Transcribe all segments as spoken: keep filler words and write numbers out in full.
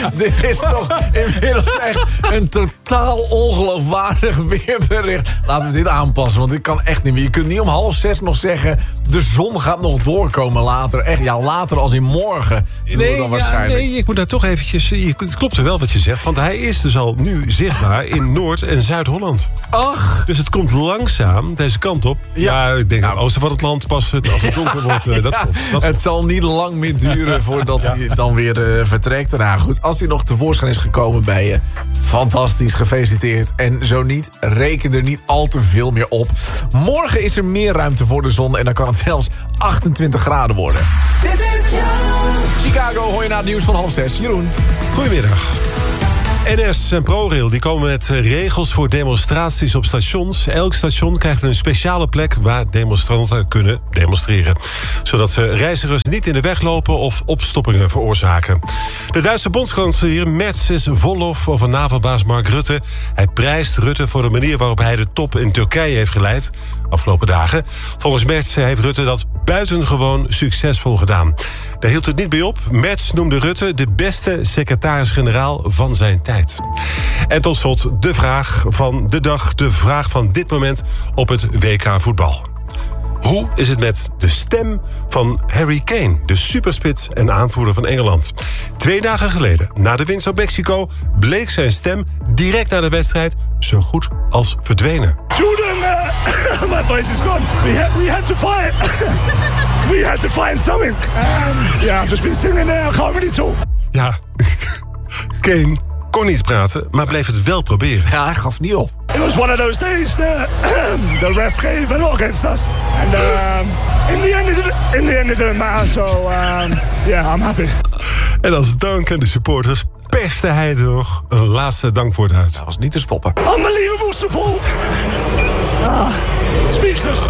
Dit is toch inmiddels echt een totaal ongeloofwaardig weerbericht. Laten we dit aanpassen, want dit kan echt niet meer. Je kunt niet om half zes nog zeggen... de zon gaat nog doorkomen later. Echt, ja, later als in morgen. Nee, dan ja, waarschijnlijk. nee, ik moet daar toch eventjes... Het klopt er wel wat je zegt, want hij is dus al nu zichtbaar... in Noord- en Zuid-Holland. Ach. Dus het komt langzaam deze kant op. Ja, ja ik denk ja. het oosten van het land pas het, als het donker wordt. Uh, dat ja, komt, dat het komt. zal niet lang meer duren voordat ja. hij dan weer uh, vertrekt. Nou goed, als hij nog tevoorschijn is gekomen bij je... fantastisch, gefeliciteerd. En zo niet, reken er niet al te veel meer op. Morgen is er meer ruimte voor de zon... en dan kan het zelfs achtentwintig graden worden. Dit is Chicago, hoor je na het nieuws van half zes. Jeroen. Goedemiddag. N S en ProRail die komen met regels voor demonstraties op stations. Elk station krijgt een speciale plek waar demonstranten kunnen demonstreren. Zodat ze reizigers niet in de weg lopen of opstoppingen veroorzaken. De Duitse bondskanselier Merz is vol lof over NAVO-baas Mark Rutte. Hij prijst Rutte voor de manier waarop hij de top in Turkije heeft geleid afgelopen dagen. Volgens Merz heeft Rutte dat buitengewoon succesvol gedaan. Daar hield het niet bij op. Merz noemde Rutte de beste secretaris-generaal van zijn tijd. En tot slot de vraag van de dag, de vraag van dit moment op het W K voetbal. Hoe is het met de stem van Harry Kane, de superspits en aanvoerder van Engeland? Twee dagen geleden, na de winst op Mexico, bleek zijn stem direct na de wedstrijd zo goed als verdwenen. Jordan, uh, my voice is gone. We had, we had to fight. We had to find something. Um, yeah, I've just been singing there. I can't really talk. Ja, Kane kon niet praten, maar bleef het wel proberen. Ja, hij gaf niet op. It was one of those days the, the ref gave a lot against us. And um, in, the end, it, in the end it didn't matter. So um, yeah, I'm happy. En als dank aan de supporters perste hij er nog een laatste dankwoord uit. Dat was niet te stoppen. Unbelievable support. Ah, speechless.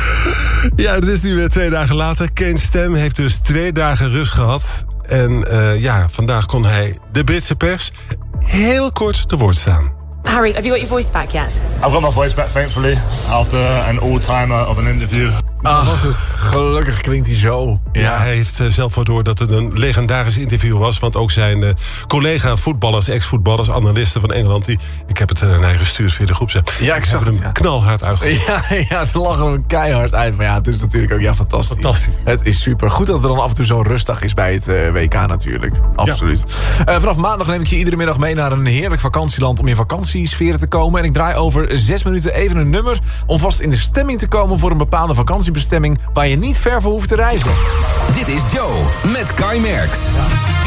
Ja, het is nu weer twee dagen later. Kane's stem heeft dus twee dagen rust gehad. En uh, ja, vandaag kon hij de Britse pers heel kort te woord staan. Harry, have you got your voice back yet? I've got my voice back, thankfully, after an all-timer of an interview. Ach, gelukkig klinkt hij zo. Ja, ja hij heeft uh, zelf wel door dat het een legendarisch interview was. Want ook zijn uh, collega-voetballers, ex-voetballers, analisten van Engeland... Die, ik heb het uh, naar gestuurd via de groepsapp. Ja, ik zag het, hem ja. knalhard uitgegooid. Ja, ja, ze lachen hem keihard uit. Maar ja, het is natuurlijk ook ja, fantastisch. Fantastisch. Het is super. Goed dat er dan af en toe zo'n rustdag is bij het uh, W K natuurlijk. Absoluut. Ja. Uh, vanaf maandag neem ik je iedere middag mee naar een heerlijk vakantieland... om in vakantiesferen te komen. En ik draai over zes minuten even een nummer... om vast in de stemming te komen voor een bepaalde vakantiebestemming... waar je niet ver voor hoeft te reizen. Dit is Joe met Kai Merks. Ja.